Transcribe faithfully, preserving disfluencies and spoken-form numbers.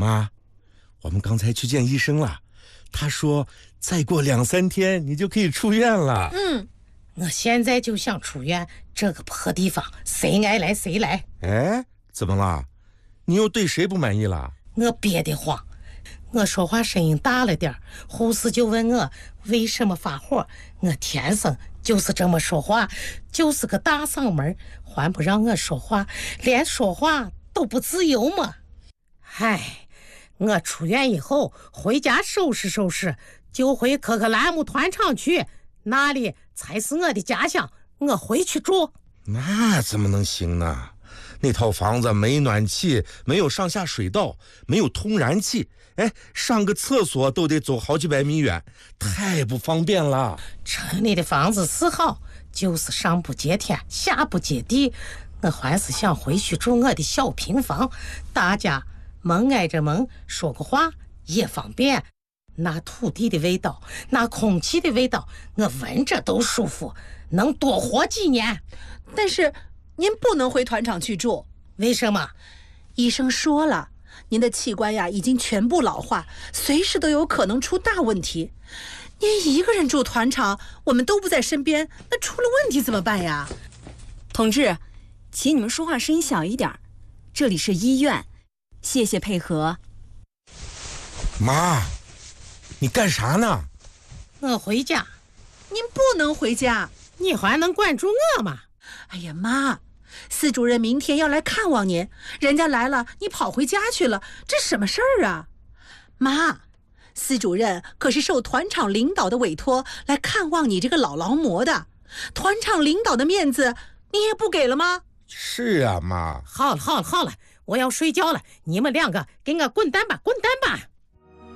妈，我们刚才去见医生了，他说再过两三天你就可以出院了。 嗯，我现在就想出院，这个破地方谁爱来谁来。 哎，怎么了？你又对谁不满意了？ 我憋得慌，我说话声音大了点，护士就问我为什么发火。我天生就是这么说话，就是个大嗓门，还不让我说话，连说话都不自由嘛。唉，我出院以后回家收拾收拾，就回科克兰姆团场去，那里才是我的家乡，我回去住。 那怎么能行呢？那套房子没暖气，没有上下水道，没有通燃气，哎，上个厕所都得走好几百米远，太不方便了。 城里的房子是好，就是上不接天，下不接地。我还是想回去住我的小平房，大家门挨着门，说个话也方便。那土地的味道，那空气的味道，我闻着都舒服，能多活几年。 但是您不能回团场去住。 为什么？ 医生说了，您的器官呀已经全部老化，随时都有可能出大问题。您一个人住团场，我们都不在身边，那出了问题怎么办呀？ 同志，请你们说话声音小一点，这里是医院，谢谢配合。 妈，你干啥呢？ 我回家。 您不能回家。 你还能管住我吗？ 哎呀妈，司主任明天要来看望您，人家来了你跑回家去了，这什么事儿啊？妈，司主任可是受团场领导的委托来看望你这个老劳模的，团场领导的面子你也不给了吗？ 是啊，妈。 好了好了好了，我要睡觉了，你们两个给我滚蛋吧滚蛋吧。